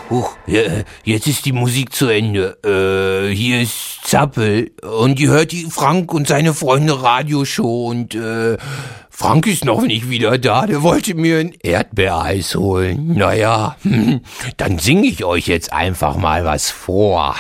Jetzt ist die Musik zu Ende. Hier ist Zappel und ihr hört die Frank und seine Freunde Radioshow und Frank ist noch nicht wieder da, der wollte mir ein Erdbeereis holen. Naja, dann singe ich euch jetzt einfach mal was vor.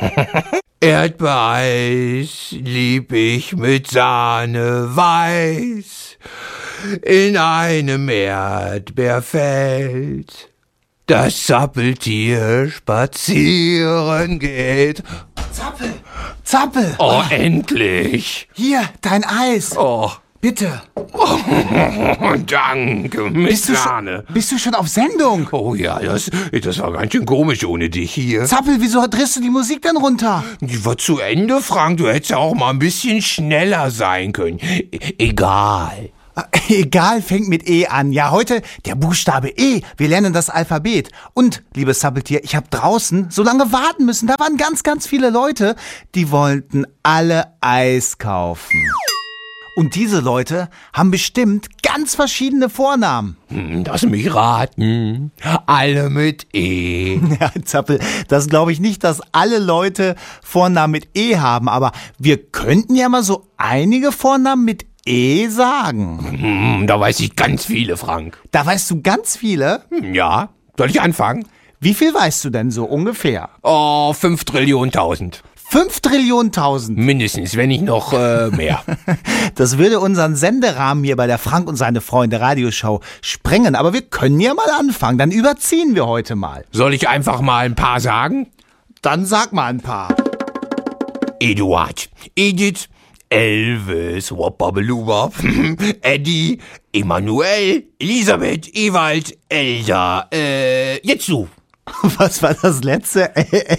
Erdbeereis lieb ich mit Sahne weiß in einem Erdbeerfeld. Das Zappeltier spazieren geht. Zappel! Oh, endlich! Hier, dein Eis. Oh, Bitte. oh danke, mit Sahne. Bist du schon auf Sendung? Oh ja, das war ganz schön komisch ohne dich hier. Zappel, wieso drehst du die Musik denn runter? Die war zu Ende, Frank. Du hättest ja auch mal ein bisschen schneller sein können. Egal. Egal, fängt mit E an. Ja, heute der Buchstabe E. Wir lernen das Alphabet. Und, liebes Zappeltier, ich habe draußen so lange warten müssen. Da waren ganz, ganz viele Leute, die wollten alle Eis kaufen. Und diese Leute haben bestimmt ganz verschiedene Vornamen. Lass mich raten. Alle mit E. Ja, Zappel, das glaube ich nicht, dass alle Leute Vornamen mit E haben. Aber wir könnten ja mal so einige Vornamen mit E sagen. Da weiß ich ganz viele, Frank. Da weißt du ganz viele? Ja, soll ich anfangen? Wie viel weißt du denn so ungefähr? Oh, 5 Trillionen tausend. 5 Trillionen tausend. Mindestens, wenn nicht noch mehr. Das würde unseren Senderahmen hier bei der Frank und seine Freunde Radioshow sprengen. Aber wir können ja mal anfangen. Dann überziehen wir heute mal. Soll ich einfach mal ein paar sagen? Dann sag mal ein paar. Eduard, Edith, Elvis, Woppabeluwap, Eddie, Emanuel, Elisabeth, Ewald, Elsa, jetzt du. Was war das letzte?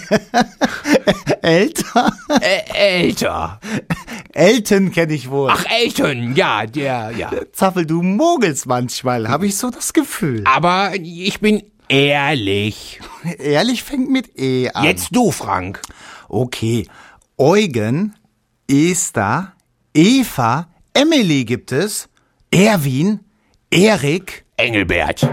Älter? Älter. Elton kenne ich wohl. Ach, Elton, ja, ja. Zappel, du mogelst manchmal, habe ich so das Gefühl. Aber ich bin ehrlich. Ehrlich fängt mit E an. Jetzt du, Frank. Okay. Eugen, Esther, Eva, Emily gibt es, Erwin, Erik, Engelbert.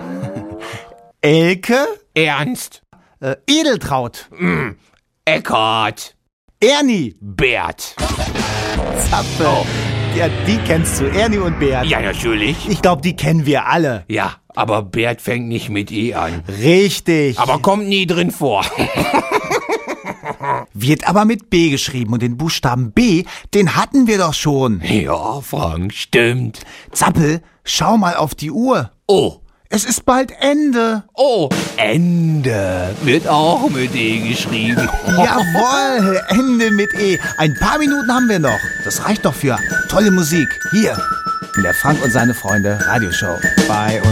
Elke, Ernst. Edeltraud, Eckhard. Ernie, Bert. Zappel. Oh. Ja, die kennst du, Ernie und Bert. Ja, natürlich. Ich glaube, die kennen wir alle. Ja, aber Bert fängt nicht mit E an. Richtig. Aber kommt nie drin vor. Wird aber mit B geschrieben und den Buchstaben B, den hatten wir doch schon. Ja, Frank, stimmt. Zappel, schau mal auf die Uhr. Oh. Es ist bald Ende. Oh, Ende wird auch mit E geschrieben. Jawohl, Ende mit E. Ein paar Minuten haben wir noch. Das reicht doch für tolle Musik. Hier, in der Frank und seine Freunde Radioshow bei uns.